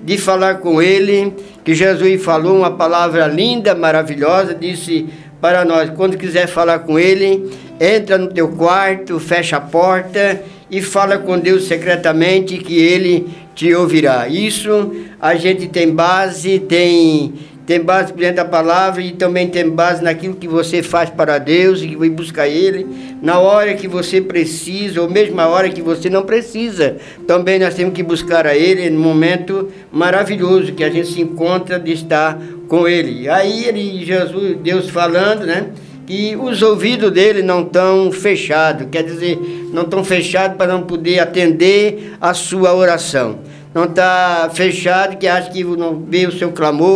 de falar com ele, que Jesus falou uma palavra linda, maravilhosa, disse para nós, quando quiser falar com ele, entra no teu quarto, fecha a porta e fala com Deus secretamente que ele te ouvirá. Isso a gente tem base, tem base dentro da palavra e também tem base naquilo que você faz para Deus e que vai buscar Ele na hora que você precisa ou mesmo na hora que você não precisa. Também nós temos que buscar a Ele no momento maravilhoso que a gente se encontra de estar com Ele. Aí Jesus, Deus falando, né? E os ouvidos dele não estão fechados, quer dizer, não estão fechados para não poder atender a sua oração. Não está fechado que acha que não vê o seu clamor.